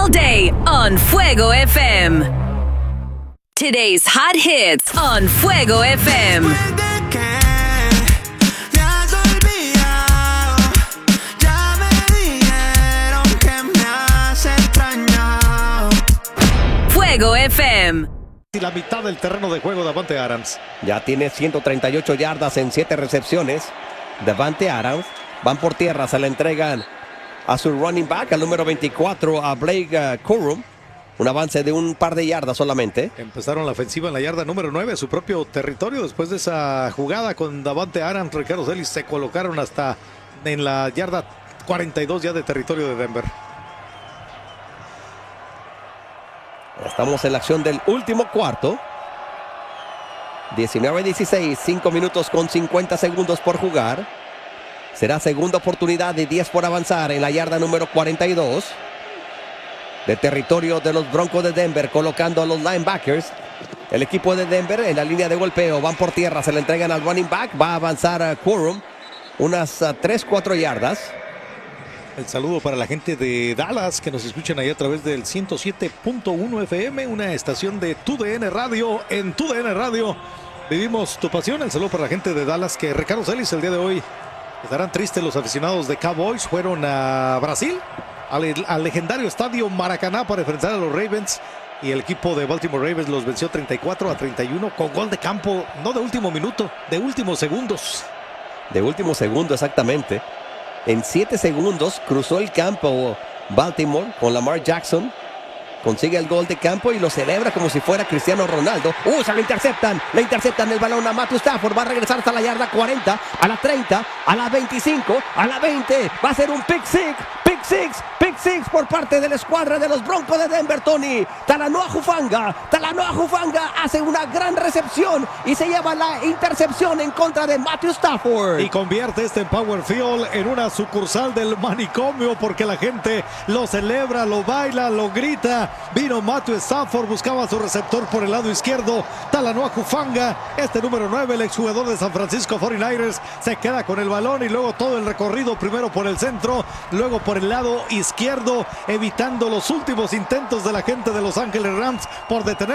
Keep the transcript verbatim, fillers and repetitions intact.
all day on Fuego F M. Today's hot hits on Fuego F M. Fuego F M. Y la mitad del terreno de juego Davante Adams. Ya tiene ciento treinta y ocho yardas en siete recepciones. Davante Adams. Van por tierra, se le entregan a su running back, al número veinticuatro, a Blake uh, Corum. Un avance de un par de yardas solamente. Empezaron la ofensiva en la yarda número nueve, su propio territorio. Después de esa jugada con Davante Adams, Ricardo Celis se colocaron hasta en la yarda cuarenta y dos ya de territorio de Denver. Estamos en la acción del último cuarto. diecinueve a dieciséis, cinco minutos con cincuenta segundos por jugar. Será segunda oportunidad de diez por avanzar en la yarda número cuarenta y dos. De territorio de los Broncos de Denver, colocando a los linebackers. El equipo de Denver en la línea de golpeo. Van por tierra, se le entregan al running back. Va a avanzar a Corum. Unas uh, tres cuatro yardas. El saludo para la gente de Dallas que nos escuchan ahí a través del ciento siete punto uno F M, una estación de Tu D N Radio. En Tu D N Radio vivimos tu pasión. El saludo para la gente de Dallas, que Ricardo Celis el día de hoy estarán tristes. Los aficionados de Cowboys fueron a Brasil, al, al legendario estadio Maracaná, para enfrentar a los Ravens. Y el equipo de Baltimore Ravens los venció treinta y cuatro a treinta y uno con gol de campo, no de último minuto, de últimos segundos. De último segundo, exactamente. En siete segundos cruzó el campo Baltimore con Lamar Jackson. Consigue el gol de campo y lo celebra como si fuera Cristiano Ronaldo. ¡Uh! Se lo interceptan. Le interceptan el balón a Matthew Stafford. Va a regresar hasta la yarda cuarenta, a la treinta, a la veinticinco, a la veinte. Va a ser un pick six. Pick six. Pick six por parte de la escuadra de los Broncos de Denver, Tony. Talanoa Hufanga. Talanoa Hufanga hace una gran recepción y se lleva la intercepción en contra de Matthew Stafford. Y convierte este en Power Field en una sucursal del manicomio, porque la gente lo celebra, lo baila, lo grita. Vino Matthew Stafford, buscaba su receptor por el lado izquierdo. Talanoa Hufanga, este número nueve, el exjugador de San Francisco cuarenta y nueve ers, se queda con el balón y luego todo el recorrido, primero por el centro, luego por el lado izquierdo, evitando los últimos intentos de la gente de Los Ángeles Rams por detener